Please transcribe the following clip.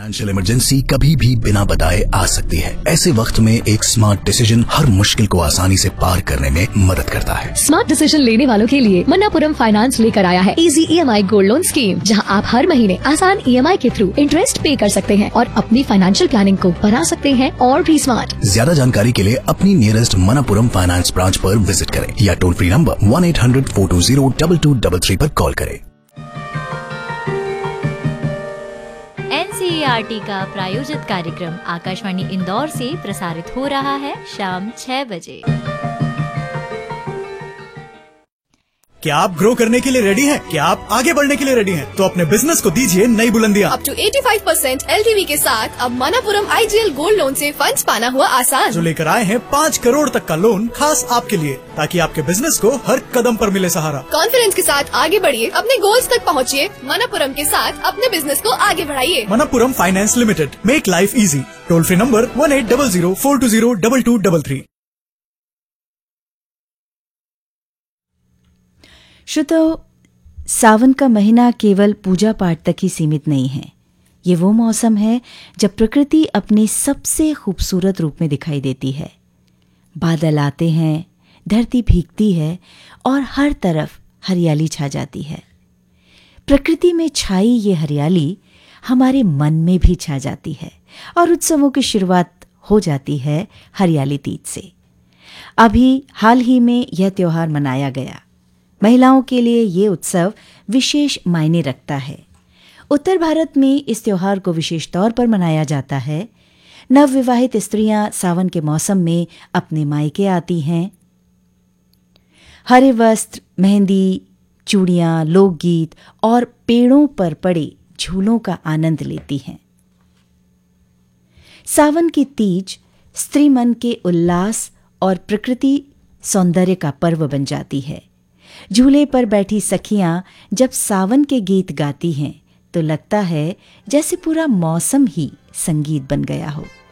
Financial emergency कभी भी बिना बताए आ सकती है। ऐसे वक्त में एक स्मार्ट डिसीजन हर मुश्किल को आसानी से पार करने में मदद करता है। स्मार्ट डिसीजन लेने वालों के लिए मन्नापुरम फाइनेंस लेकर आया है easy EMI gold loan scheme, जहां आप हर महीने आसान EMI के थ्रू इंटरेस्ट पे कर सकते हैं और अपनी फाइनेंशियल प्लानिंग को बना सकते हैं और भी स्मार्ट। ज्यादा जानकारी के लिए अपनी नियरेस्ट मन्नापुरम फाइनेंस ब्रांच पर विजिट करें या टोल फ्री नंबर 1-800-420-2233 पर कॉल करें। NCERT का प्रायोजित कार्यक्रम आकाशवाणी इंदौर से प्रसारित हो रहा है शाम 6 बजे। क्या आप ग्रो करने के लिए रेडी हैं? क्या आप आगे बढ़ने के लिए रेडी हैं? तो अपने बिजनेस को दीजिए नई बुलंदियां। अप टू 85% LTV के साथ अब मन्नापुरम IGL गोल्ड लोन से फंड्स पाना हुआ आसान। जो लेकर आए हैं 5 करोड़ तक का लोन खास आपके लिए, ताकि आपके बिजनेस को हर कदम पर मिले सहारा। कॉन्फिडेंस के साथ आगे बढ़िए, अपने गोल्स तक पहुँचिए। मन्नापुरम के साथ अपने बिजनेस को आगे बढ़ाइए। Manappuram finance limited, make life easy. Toll free number 1800-420-2233। श्रोताओ, सावन का महीना केवल पूजा पाठ तक ही सीमित नहीं है। ये वो मौसम है जब प्रकृति अपने सबसे खूबसूरत रूप में दिखाई देती है। बादल आते हैं, धरती भीगती है और हर तरफ हरियाली छा जाती है। प्रकृति में छाई ये हरियाली हमारे मन में भी छा जाती है और उत्सवों की शुरुआत हो जाती है हरियाली तीज से। अभी हाल ही में यह त्योहार मनाया गया। महिलाओं के लिए ये उत्सव विशेष मायने रखता है। उत्तर भारत में इस त्योहार को विशेष तौर पर मनाया जाता है। नवविवाहित स्त्रियां सावन के मौसम में अपने मायके आती हैं। हरे वस्त्र, मेहंदी, चूड़ियां, लोकगीत और पेड़ों पर पड़े झूलों का आनंद लेती हैं। सावन की तीज स्त्री मन के उल्लास और प्रकृति सौंदर्य का पर्व बन जाती है। झूले पर बैठी सखियां जब सावन के गीत गाती हैं तो लगता है जैसे पूरा मौसम ही संगीत बन गया हो।